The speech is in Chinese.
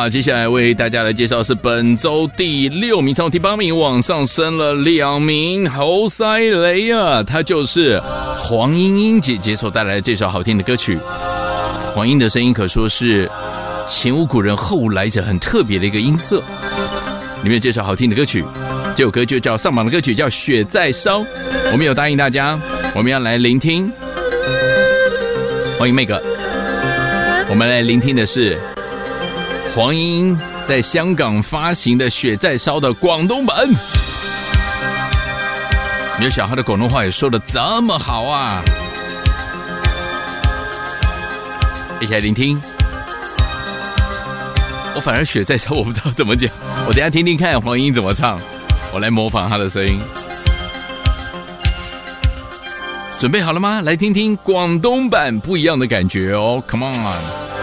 哇，接下来为大家来介绍是本周第6名，从第8名往上升了2名，好犀利啊！她就是黄莺莺姐姐所带来的这首好听的歌曲。黄莺的声音可说是前无古人后来者很特别的一个音色。里面有这首好听的歌曲，这首歌就叫上榜的歌曲叫《雪在烧》。我们有答应大家，我们要来聆听。欢迎妹哥，我们来聆听的是黄莺莺在香港发行的《雪在烧》的广东版。没有想到他的广东话也说得这么好啊！一起来聆听。我反而雪在烧我不知道怎么讲，我等一下听听看黄莺莺怎么唱，我来模仿她的声音。准备好了吗？来听听广东版不一样的感觉哦 ，Come on！